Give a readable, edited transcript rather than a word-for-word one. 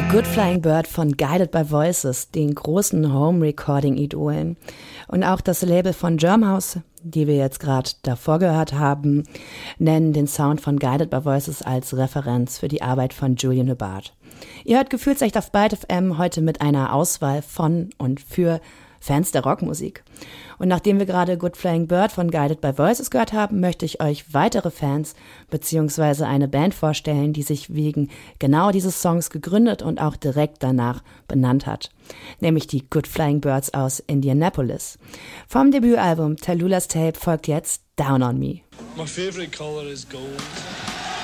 Good Flying Bird von Guided by Voices, den großen Home-Recording-Idolen. Und auch das Label von Germhouse, die wir jetzt gerade davor gehört haben, nennen den Sound von Guided by Voices als Referenz für die Arbeit von Julian Hubbard. Ihr hört Gefühlsecht auf Byte FM heute mit einer Auswahl von und für Fans der Rockmusik. Und nachdem wir gerade Good Flying Bird von Guided by Voices gehört haben, möchte ich euch weitere Fans bzw. eine Band vorstellen, die sich wegen genau dieses Songs gegründet und auch direkt danach benannt hat. Nämlich die Good Flying Birds aus Indianapolis. Vom Debütalbum Tallulah's Tape folgt jetzt Down on Me. My favorite color is gold.